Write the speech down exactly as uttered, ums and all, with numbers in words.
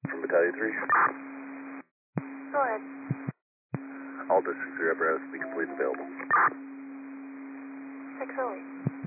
From Battalion three. Go ahead. All District three apparatus be completely available. six oh eight.